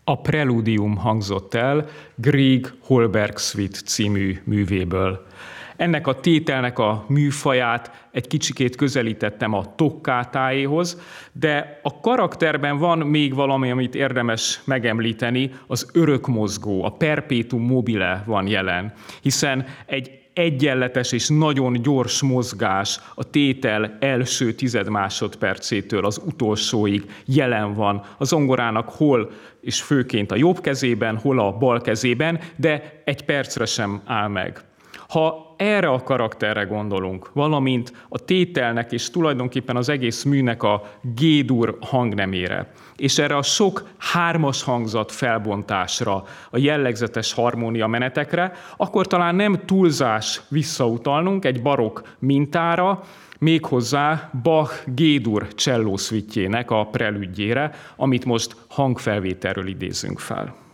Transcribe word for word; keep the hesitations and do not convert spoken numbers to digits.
A Preludium hangzott el Grieg Holberg Suite című művéből. Ennek a tételnek a műfaját egy kicsikét közelítettem a tokkátáéhoz, de a karakterben van még valami, amit érdemes megemlíteni, az örökmozgó, a perpetuum mobile van jelen, hiszen egy egyenletes és nagyon gyors mozgás a tétel első tized másodpercétől az utolsóig jelen van a zongorának hol és főként a jobb kezében, hol a bal kezében, de egy percre sem áll meg. Ha erre a karakterre gondolunk, valamint a tételnek és tulajdonképpen az egész műnek a G-dur hangnemére, és erre a sok hármas hangzat felbontásra, a jellegzetes harmónia menetekre, akkor talán nem túlzás visszautalnunk egy barokk mintára, méghozzá Bach G-dur cselló szvitjének a prelüdjére, amit most hangfelvételről idézünk fel.